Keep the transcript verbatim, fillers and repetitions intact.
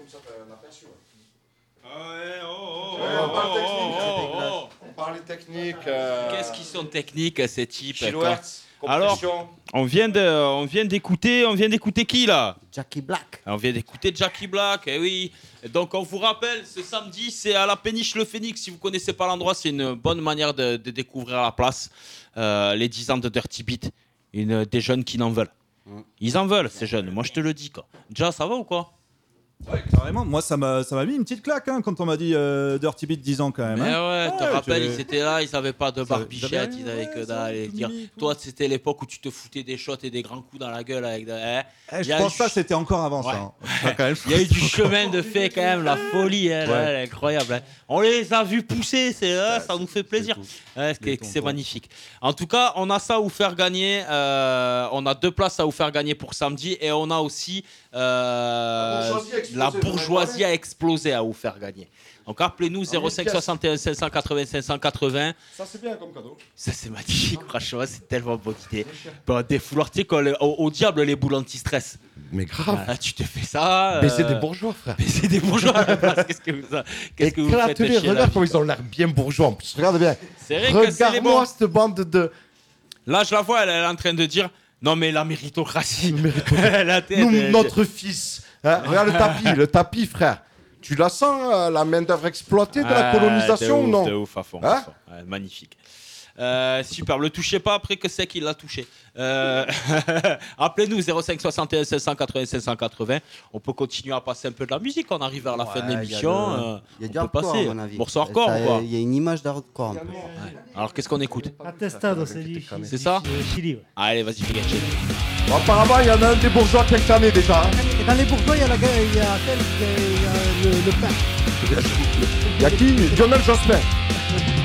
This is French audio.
comme ça, t'as un aperçu. Ah ouais, oh, oh, Ouais, oh, on parle oh, technique. oh, oh. On parle technique. euh, Qu'est-ce qu'ils sont techniques ces types? Kilohertz, Alors, compression. on vient de, on vient d'écouter, on vient d'écouter qui là? Jackie Black. On vient d'écouter Jackie Black, eh oui. Donc on vous rappelle, ce samedi, c'est à la Péniche Le Phénix. Si vous connaissez pas l'endroit, c'est une bonne manière de, de découvrir la place. Euh, les dix ans de Dirty Beat, une, des jeunes qui n'en veulent. Ils en veulent, ces jeunes. Moi, je te le dis, quoi. Déjà, ça va ou quoi? Ouais, carrément. Moi, ça m'a, ça m'a mis une petite claque hein, quand on m'a dit euh, Dirty Beat dix ans quand même. Mais hein. ouais, te Ouais, rappelles, tu- ils étaient là, ils avaient pas de Ça- barbichette, j'avais ils rien, avaient ouais, que ça, dalle. Et tout dire, mimi, tout. toi, c'était l'époque où tu te foutais des shots et des grands coups dans la gueule avec. De... Eh, Eh, il je y a pense eu- que ça, c'était encore avant Ouais. ça. hein. Ça, quand même, je Il y a eu pense du que c'est chemin de fait quand même, la folie, hein, là, Ouais. elle est incroyable. hein. On les a vus pousser, c'est, hein, ça nous fait plaisir. tout. Ouais, c'est, Les c'est tontons. magnifique. En tout cas, on a ça à vous faire gagner. euh, on a deux places à vous faire gagner pour samedi et on a aussi euh, La bourgeoisie a explosé, la vous bourgeoisie m'avez a explosé à vous faire gagner. Donc appelez-nous zéro cinq soixante et un cinq cent quatre-vingts cinq cent quatre-vingts. Ça, c'est bien comme cadeau. Ça c'est magnifique, franchement, c'est tellement bonne idée. Bon, des foulards, tu sais, quoi, le- au, au diable les boules anti-stress. Mais grave. Ah, tu te fais ça. Mais c'est euh, des bourgeois, frère. mais c'est des bourgeois à la place. Qu'est-ce que vous, qu'est-ce que vous faites Éclate-les, chez la regarde vie, comment ils ont l'air bien bourgeois en plus. Regarde bien. C'est vrai que c'est les bons. Regarde-moi cette bande de. Là, je la vois, elle, elle est en train de dire non, mais la méritocratie. la tête, Nous, elle- notre fils. Hein, regarde le tapis, le tapis, frère. Tu la sens, euh, la main-d'œuvre exploitée de la Ah, colonisation de ou non? ouf, de ouf, à fond. Hein à fond. Ouais, magnifique. Euh, super, le touchez pas après que c'est qu'il l'a touché. Euh, Appelez-nous zéro cinq soixante et un cinq cent quatre-vingts cinq cent quatre-vingts. On peut continuer à passer un peu de la musique. On arrive vers la fin de Ouais, l'émission. il y a le- euh, il y a on du peut hardcore, passer. à mon avis. Morceau hardcore Ça, ou pas? Il y a une image d'hardcore un peu. Alors qu'est-ce qu'on écoute? Attestado, c'est du C'est ça? du Chili. Ouais. Allez, vas-y, fais gâcher. Bon, apparemment, il y en a un des bourgeois qui a clamé déjà. hein. Et dans les bourgeois, il y a, la, il y a celle qui a le, le pain. Il y a qui? Lionel Jospin.